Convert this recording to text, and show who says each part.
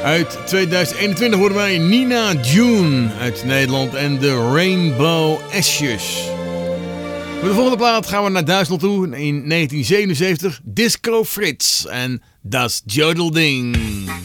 Speaker 1: Uit 2021 hoorden wij Nina June uit Nederland en de Rainbow Ashes. Voor de volgende plaat gaan we naar Duitsland toe. In 1977 Disco Fritz en Das Jodelding.